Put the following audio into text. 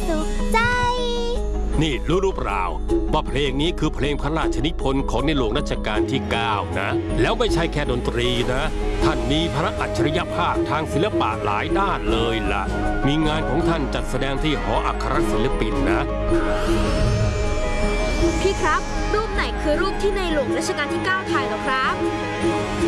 สุขใจนี่รู้เปล่าว่าเพลงนี้คือเพลงพระราชนิพนธ์ของในหลวงรัชกาลที่ 9 นะแล้วไม่ใช่แค่ดนตรีนะท่านมีพระอัจฉริยภาพทางศิลปะหลายด้านเลยล่ะมีงานของท่านจัดแสดงที่หออัครศิลปินนะพี่ครับรูปไหนคือรูปที่ในหลวงรัชกาลที่ 9 ถ่ายเหรอครับ